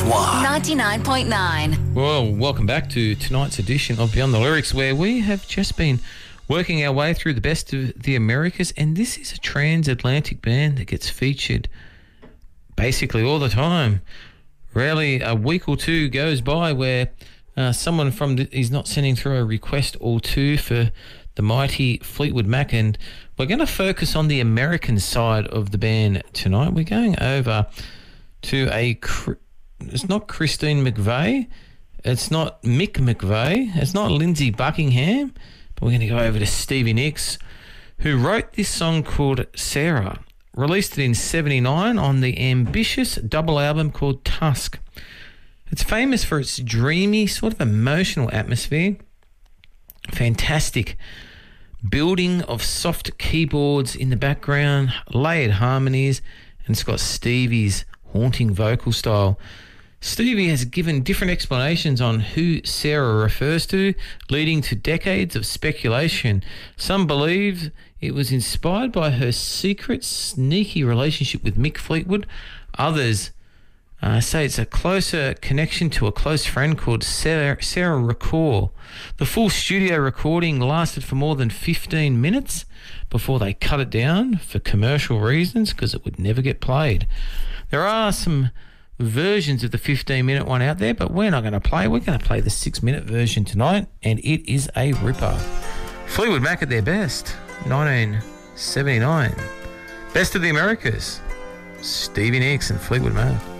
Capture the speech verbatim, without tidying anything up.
One. ninety-nine point nine. Well, welcome back to tonight's edition of Beyond the Lyrics, where we have just been working our way through the best of the Americas, and this is a transatlantic band that gets featured basically all the time. Rarely a week or two goes by where uh, someone from the, is not sending through a request or two for the mighty Fleetwood Mac, and we're going to focus on the American side of the band tonight. We're going over to a... It's not Christine McVie. It's not Mick McVeigh. It's not Lindsey Buckingham. But we're going to go over to Stevie Nicks, who wrote this song called Sarah. Released it in seventy-nine on the ambitious double album called Tusk. It's famous for its dreamy, sort of emotional atmosphere. Fantastic building of soft keyboards in the background, layered harmonies, and it's got Stevie's haunting vocal style. Stevie has given different explanations on who Sarah refers to, leading to decades of speculation. Some believe it was inspired by her secret, sneaky relationship with Mick Fleetwood. Others uh, say it's a closer connection to a close friend called Sarah, Sarah Ricoeur. The full studio recording lasted for more than fifteen minutes before they cut it down for commercial reasons because it would never get played. There are some versions of the fifteen minute one out there, but we're not going to play. We're going to play the six minute version tonight, and it is a ripper. Fleetwood Mac at their best, nineteen seventy-nine. Best of the Americas, Stevie Nicks and Fleetwood Mac.